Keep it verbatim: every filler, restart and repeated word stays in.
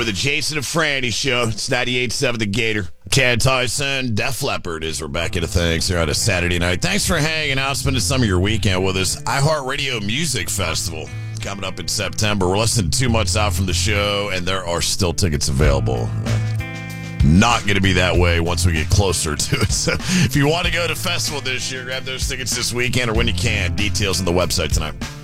with the Jason and Franny show. It's ninety-eight point seven The Gator. Ken Tyson, Def Leppard is Rebecca to thanks here on a Saturday night. Thanks for hanging out, spending some of your weekend with us. iHeartRadio Music Festival coming up in September. We're less than two months out from the show, and there are still tickets available. Not going to be that way once we get closer to it. So if you want to go to festival this year, grab those tickets this weekend or when you can. Details on the website tonight.